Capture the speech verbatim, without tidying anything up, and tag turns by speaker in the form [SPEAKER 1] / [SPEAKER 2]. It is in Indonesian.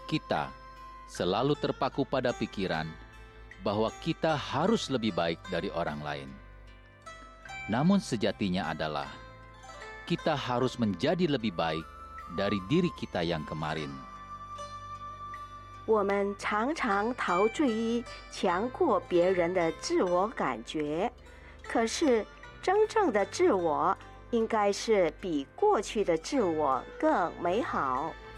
[SPEAKER 1] kita selalu terpaku pada pikiran bahwa kita harus lebih baik dari orang lain. Namun sejatinya adalah kita harus menjadi lebih baik dari diri kita yang kemarin.
[SPEAKER 2] 我们常常陶醉于强过别人的自我感觉，可是真正的自我应该是比过去的自我更美好。